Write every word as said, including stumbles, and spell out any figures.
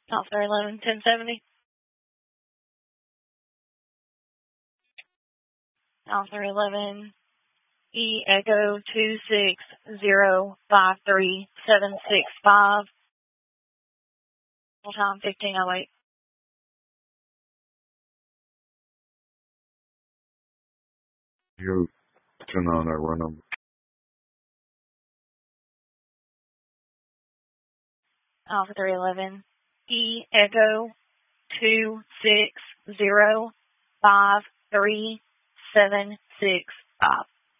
Alpha eleven, ten seventy. Alpha eleven, E Echo two six zero five three seven six five. Full time fifteen oh eight. You turn on that run number. Alpha three eleven, E Echo two six zero five three seven six five.